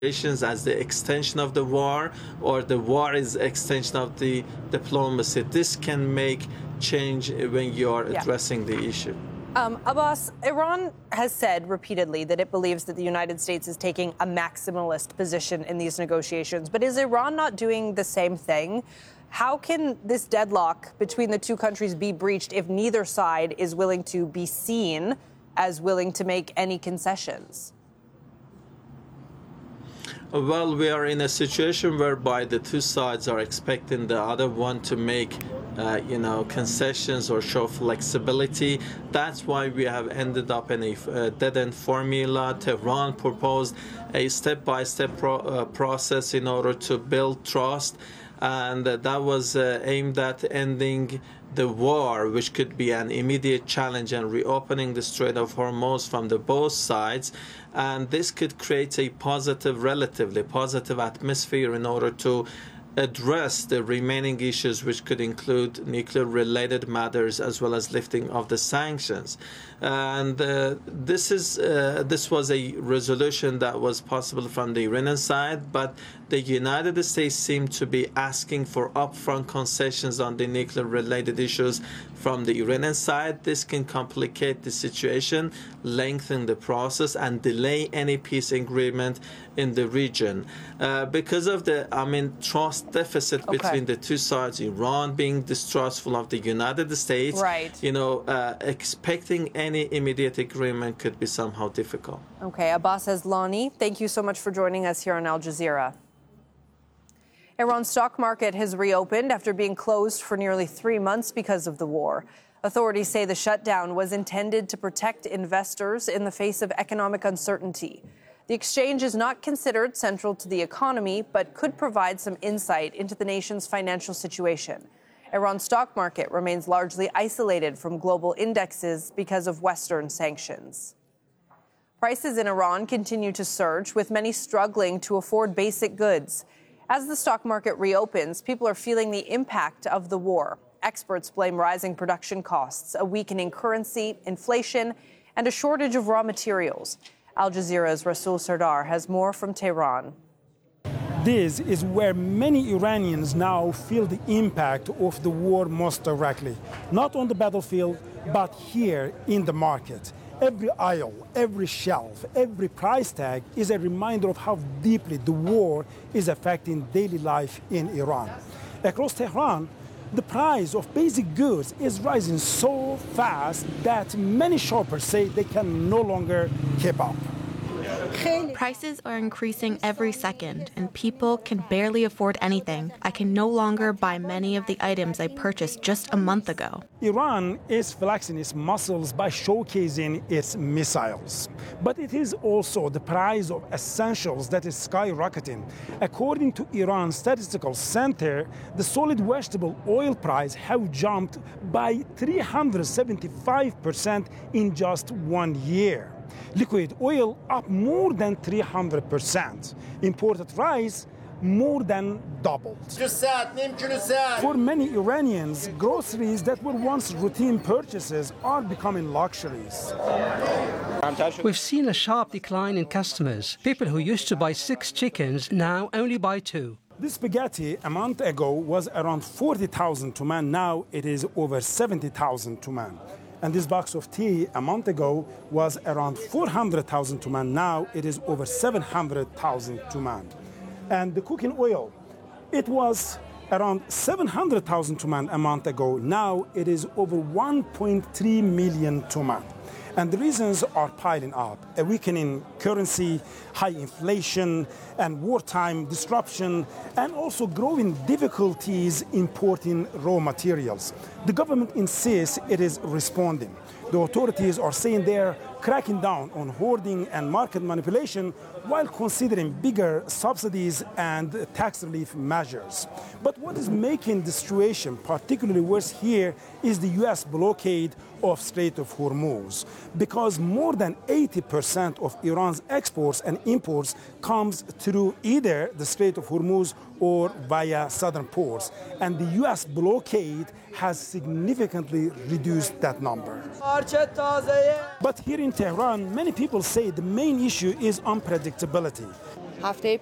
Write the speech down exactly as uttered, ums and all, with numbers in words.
as the extension of the war, or the war is extension of the diplomacy. This can make change when you are addressing yeah. the issue. Um, Abbas, Iran has said repeatedly that it believes that the United States is taking a maximalist position in these negotiations. But is Iran not doing the same thing? How can this deadlock between the two countries be breached if neither side is willing to be seen as willing to make any concessions? Well, we are in a situation whereby the two sides are expecting the other one to make, uh, you know, concessions or show flexibility. That's why we have ended up in a uh, dead-end formula. Tehran proposed a step-by-step pro uh, process in order to build trust, and uh, that was uh, aimed at ending the war, which could be an immediate challenge, and reopening the Strait of Hormuz from the both sides. And this could create a positive, relatively positive atmosphere in order to address the remaining issues, which could include nuclear-related matters as well as lifting of the sanctions. And uh, this is uh, this was a resolution that was possible from the Iranian side, but the United States seemed to be asking for upfront concessions on the nuclear-related issues from the Iranian side. This can complicate the situation, lengthen the process, and delay any peace agreement in the region. Uh, because of the, I mean, trust deficit okay. between the two sides, Iran being distrustful of the United States, right. you know, uh, expecting any immediate agreement could be somehow difficult. Okay, Abbas Eslani, thank you so much for joining us here on Al Jazeera. Iran's stock market has reopened after being closed for nearly three months because of the war. Authorities say the shutdown was intended to protect investors in the face of economic uncertainty. The exchange is not considered central to the economy, but could provide some insight into the nation's financial situation. Iran's stock market remains largely isolated from global indexes because of Western sanctions. Prices in Iran continue to surge, with many struggling to afford basic goods. As the stock market reopens, people are feeling the impact of the war. Experts blame rising production costs, a weakening currency, inflation, and a shortage of raw materials. Al Jazeera's Rasul Sardar has more from Tehran. This is where many Iranians now feel the impact of the war most directly, not on the battlefield, but here in the market. Every aisle, every shelf, every price tag is a reminder of how deeply the war is affecting daily life in Iran. Across Tehran, the price of basic goods is rising so fast that many shoppers say they can no longer keep up. Prices are increasing every second, and people can barely afford anything. I can no longer buy many of the items I purchased just a month ago. Iran is flexing its muscles by showcasing its missiles. But it is also the price of essentials that is skyrocketing. According to Iran's Statistical Center, the solid vegetable oil price have jumped by three hundred seventy-five percent in just one year. Liquid oil up more than three hundred percent. Imported rice more than doubled. For many Iranians, groceries that were once routine purchases are becoming luxuries. We've seen a sharp decline in customers. People who used to buy six chickens now only buy two. This spaghetti a month ago was around forty thousand tuman. Now it is over seventy thousand tuman. And this box of tea a month ago was around four hundred thousand tuman. Now it is over seven hundred thousand tuman. And the cooking oil, it was around seven hundred thousand tuman a month ago. Now it is over one point three million tuman. And the reasons are piling up: a weakening currency, high inflation, and wartime disruption, and also growing difficulties importing raw materials. The government insists it is responding. The authorities are saying they're cracking down on hoarding and market manipulation while considering bigger subsidies and tax relief measures. But what is making the situation particularly worse here is the U S blockade of Strait of Hormuz, because more than eighty percent of Iran's exports and imports comes through either the Strait of Hormuz or via southern ports, and the U S blockade has significantly reduced that number. But here in Tehran, many people say the main issue is unpredictability. haftaya